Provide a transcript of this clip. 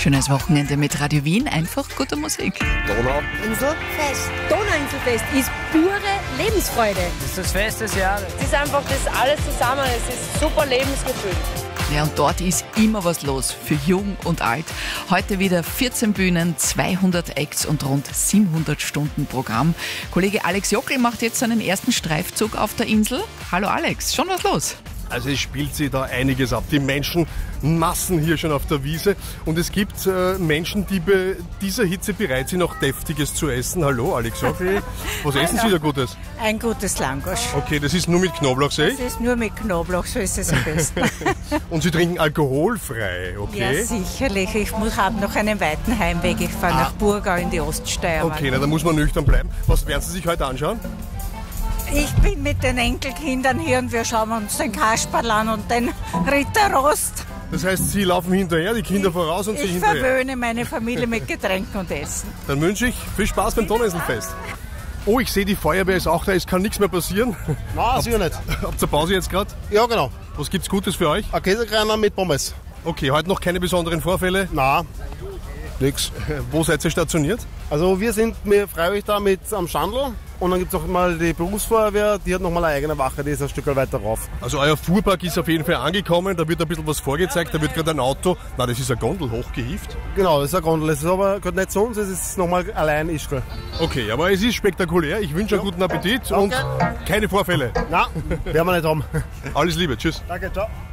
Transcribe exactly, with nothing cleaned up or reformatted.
Schönes Wochenende mit Radio Wien, einfach gute Musik. Donauinselfest. Donauinselfest ist pure Lebensfreude. Das ist das Fest des Jahres. Es ist einfach das alles zusammen, es ist super Lebensgefühl. Ja, und dort ist immer was los, für jung und alt. Heute wieder vierzehn Bühnen, zweihundert Acts und rund siebenhundert Stunden Programm. Kollege Alex Jockel macht jetzt seinen ersten Streifzug auf der Insel. Hallo Alex, schon was los? Also es spielt sich da einiges ab. Die Menschen Massen hier schon auf der Wiese und es gibt äh, Menschen, die bei dieser Hitze bereit sind, auch Deftiges zu essen. Hallo Alex Jockel, was essen Sie da Gutes? Ein gutes Langosch. Okay, das ist nur mit Knoblauch, sehe ich? Das ist nur mit Knoblauch, so ist es am besten. Und Sie trinken alkoholfrei, okay? Ja, sicherlich. Ich habe noch einen weiten Heimweg. Ich fahre ah. nach Burgau in die Oststeiermark. Okay, na, da muss man nüchtern bleiben. Was werden Sie sich heute anschauen? Ich bin mit den Enkelkindern hier und wir schauen uns den Kasperl an und den Ritter Rost. Das heißt, Sie laufen hinterher, die Kinder voraus und Sie ich hinterher? Ich verwöhne meine Familie mit Getränken und Essen. Dann wünsche ich viel Spaß beim Donauinselfest. Oh, ich sehe, die Feuerwehr ist auch da, es kann nichts mehr passieren. Nein, sicher nicht. Habt ihr Pause jetzt gerade? Ja, genau. Was gibt's Gutes für euch? Ein Käsekreiner mit Pommes. Okay, heute noch keine besonderen Vorfälle? Nein, nix. Wo seid ihr stationiert? Also wir sind mit Freiwillig da mit am Schandl. Und dann gibt es auch mal die Berufsfeuerwehr, die hat nochmal eine eigene Wache, die ist ein Stück weiter rauf. Also euer Fuhrpark ist auf jeden Fall angekommen, da wird ein bisschen was vorgezeigt, da wird gerade ein Auto, nein, das ist eine Gondel hochgehievt. Genau, das ist eine Gondel, das ist aber gerade nicht zu uns, es ist nochmal allein Ischgl. Okay, aber es ist spektakulär, ich wünsche einen guten Appetit. Danke. Und keine Vorfälle. Nein, werden wir nicht haben. Alles Liebe, tschüss. Danke, ciao.